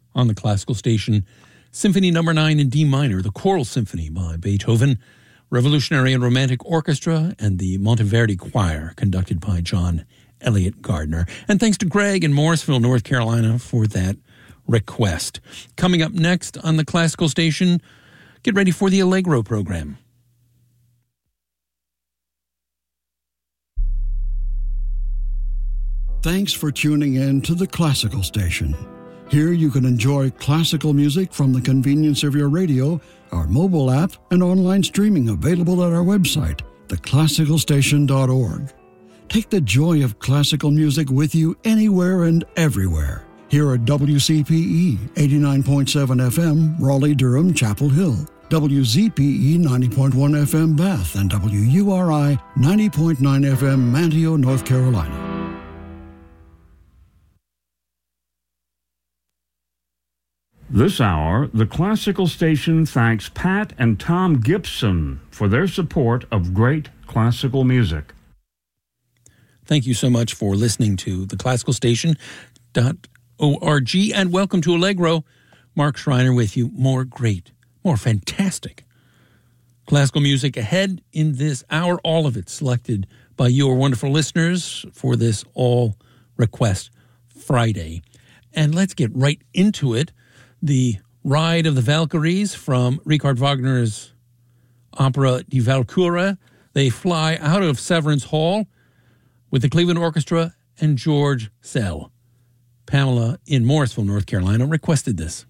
on the classical station, Symphony No. 9 in D minor, the Choral Symphony by Beethoven, Revolutionary and Romantic Orchestra, and the Monteverdi Choir, conducted by John Elliott Gardner. And thanks to Greg in Morrisville, North Carolina, for that request. Coming up next on the classical station, get ready for the Allegro program. Thanks for tuning in to the Classical Station. Here you can enjoy classical music from the convenience of your radio, our mobile app, and online streaming available at our website, theclassicalstation.org. Take the joy of classical music with you anywhere and everywhere. Here at WCPE 89.7 FM, Raleigh-Durham, Chapel Hill, WZPE 90.1 FM, Bath, and WURI 90.9 FM, Manteo, North Carolina. This hour, the Classical Station thanks Pat and Tom Gibson for their support of great classical music. Thank you so much for listening to the classicalstation.org, and welcome to Allegro. Mark Schreiner with you. More great, more fantastic classical music ahead in this hour, all of it selected by your wonderful listeners for this All Request Friday. And let's get right into it. The Ride of the Valkyries from Richard Wagner's opera Die Walküre. They fly out of Severance Hall with the Cleveland Orchestra and George Szell. Pamela in Morrisville, North Carolina, requested this.